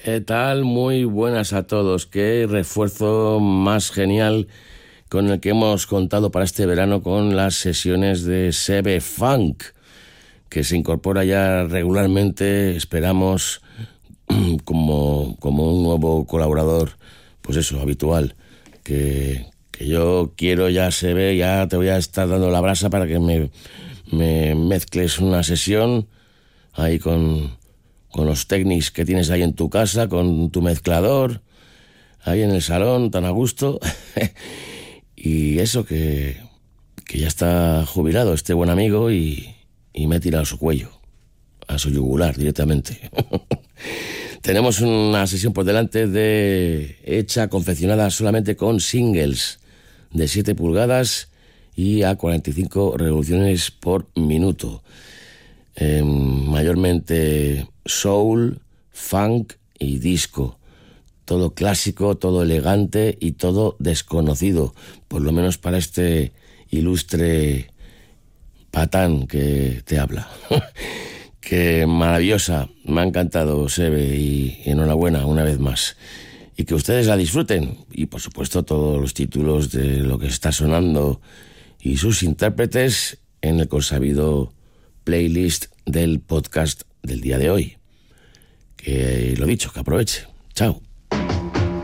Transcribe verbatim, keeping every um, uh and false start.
¿Qué tal? Muy buenas a todos. Qué refuerzo más genial con el que hemos contado para este verano con las sesiones de Sebe Funk, que se incorpora ya regularmente, esperamos, como, como un nuevo colaborador, pues eso, habitual, que, que yo quiero ya, Sebe, ya te voy a estar dando la brasa para que me, me mezcles una sesión ahí con... con los técnicos que tienes ahí en tu casa, con tu mezclador, ahí en el salón, tan a gusto. Y eso, que, que ya está jubilado este buen amigo y, y me he tirado a su cuello, a su yugular directamente. Tenemos una sesión por delante de hecha, confeccionada solamente con singles de siete pulgadas y a cuarenta y cinco revoluciones por minuto. Eh, mayormente soul, funk y disco. Todo clásico, todo elegante y todo desconocido, por lo menos para este ilustre patán que te habla. Qué maravillosa, me ha encantado, Sebe, y enhorabuena una vez más. Y que ustedes la disfruten. Y por supuesto todos los títulos de lo que está sonando y sus intérpretes en el consabido playlist del podcast del día de hoy. Que lo dicho, que aproveche. Chao.